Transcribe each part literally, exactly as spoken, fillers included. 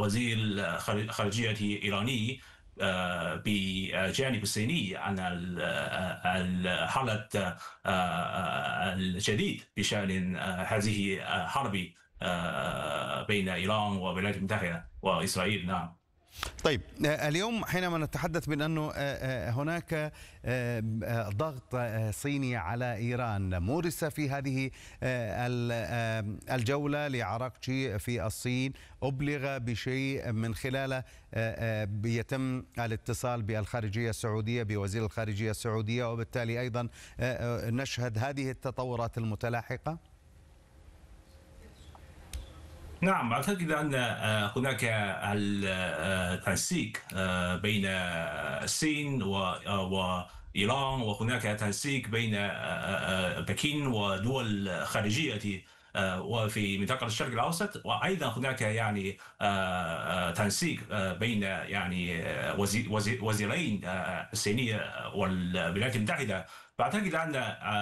وزير الخارجية الإيراني بجانب الصيني عن الحالة الجديد بشأن هذه الحرب بين إيران والولايات المتحدة وإسرائيل. نعم. طيب، اليوم حينما نتحدث من أنه هناك ضغط صيني على إيران مورس في هذه الجولة لعراقجي في الصين، أبلغ بشيء من خلاله يتم الاتصال بالخارجية السعودية بوزير الخارجية السعودية، وبالتالي أيضا نشهد هذه التطورات المتلاحقة. نعم، أعتقد أن هناك التنسيق بين الصين وإيران، وهناك تنسيق بين بكين ودول خارجية وفي منطقة الشرق الأوسط، وأيضا هناك يعني تنسيق بين يعني وزيرين الصينية والولايات المتحدة. فأعتقد أن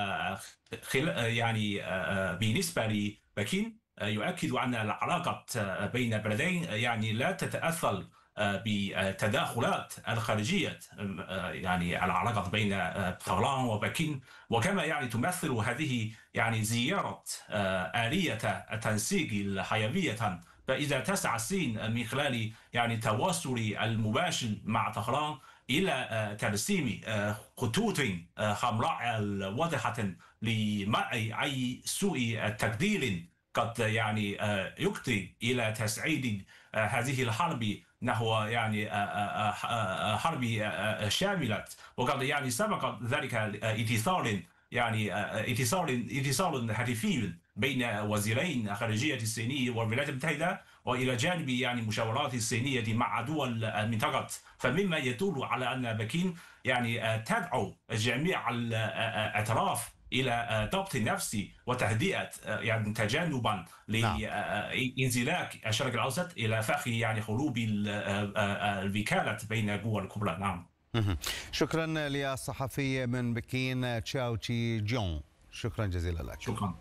يعني بالنسبة لبكين يؤكد أن العلاقة بين البلدين يعني لا تتأثر بتداخلات الخارجية، يعني العلاقة بين طهران وبكين، وكما يعني تمثل هذه يعني زيارة آلية التنسيق الحيوية. فإذا تسعى الصين من خلال يعني التواصل المباشر مع طهران إلى ترسيم خطوط حمراء واضحة لمنع أي سوء تقدير قد يعني يقضي إلى تسعيد هذه الحرب نحو يعني حرب شاملة. وقد يعني سبق ذلك اتصال يعني اتصال اتصال هاتفي بين وزيرين خارجية الصينية والولايات المتحدة، وإلى جانب يعني مشاورات الصينية مع دول المنطقة، فمما يدل على أن بكين يعني تدعو جميع الأطراف إلى ضبط النفس وتهدئة يعني تجنبا لانزلاق الشرق الأوسط إلى فخ يعني حروب الوكالة بين القوى الكبرى. نعم. شكرا للصحفي من بكين تشاو تشي جون، شكرا جزيلا لك. شكرا.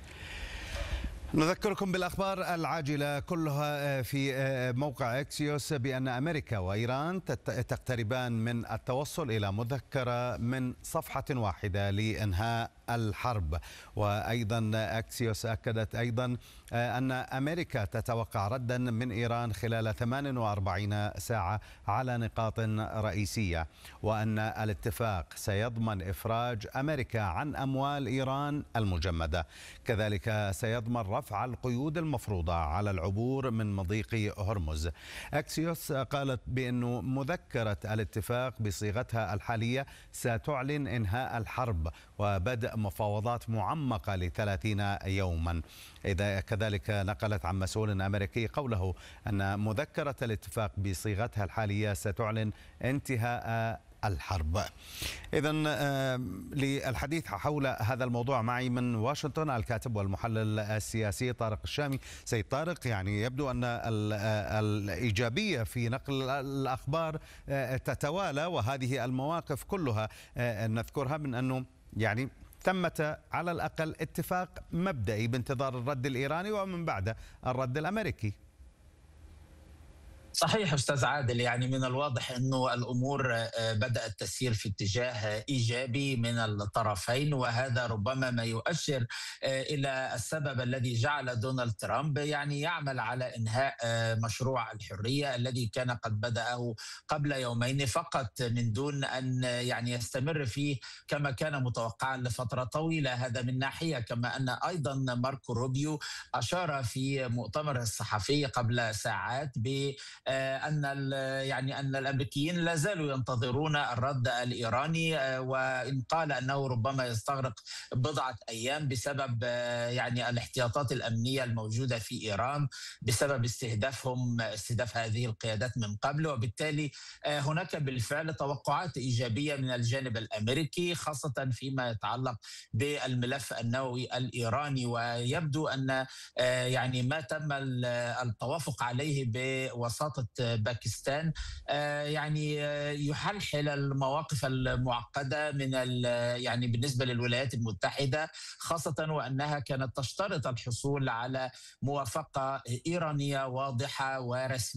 نذكركم بالأخبار العاجلة كلها في موقع إكسيوس بأن أمريكا وإيران تقتربان من التوصل إلى مذكرة من صفحة واحدة لإنهاء الحرب. وأيضا أكسيوس أكدت أيضا أن أمريكا تتوقع ردا من إيران خلال ثمان وأربعين ساعة على نقاط رئيسية، وأن الاتفاق سيضمن إفراج أمريكا عن أموال إيران المجمدة، كذلك سيضمن رفع القيود المفروضة على العبور من مضيق هرمز. أكسيوس قالت بأن مذكرة الاتفاق بصيغتها الحالية ستعلن إنهاء الحرب وبدء مفاوضات معمقة لثلاثين يوما. إذا كذلك نقلت عن مسؤول أمريكي قوله أن مذكرة الاتفاق بصيغتها الحالية ستعلن انتهاء الحرب. إذن للحديث حول هذا الموضوع معي من واشنطن الكاتب والمحلل السياسي طارق الشامي. سيد طارق، يعني يبدو أن الإيجابية في نقل الأخبار تتوالى، وهذه المواقف كلها نذكرها من أنه يعني ثمة على الأقل اتفاق مبدئي بانتظار الرد الإيراني ومن بعد الرد الأمريكي. صحيح أستاذ عادل، يعني من الواضح أنه الأمور بدأت تسير في اتجاه إيجابي من الطرفين، وهذا ربما ما يؤشر إلى السبب الذي جعل دونالد ترامب يعني يعمل على إنهاء مشروع الحرية الذي كان قد بدأه قبل يومين فقط، من دون أن يعني يستمر فيه كما كان متوقعا لفترة طويلة. هذا من ناحية، كما أن أيضا ماركو روبيو أشار في مؤتمر الصحفي قبل ساعات ب أن يعني أن الأمريكيين لا زالوا ينتظرون الرد الإيراني، وإن قال أنه ربما يستغرق بضعة أيام بسبب يعني الاحتياطات الأمنية الموجودة في إيران بسبب استهدافهم استهداف هذه القيادات من قبل. وبالتالي هناك بالفعل توقعات إيجابية من الجانب الأمريكي، خاصة فيما يتعلق بالملف النووي الإيراني. ويبدو أن يعني ما تم التوافق عليه بوساطة باكستان يعني يحلحل المواقف المعقدة من يعني بالنسبة للولايات المتحدة، خاصة وأنها كانت تشترط الحصول على موافقة إيرانية واضحة ورسمية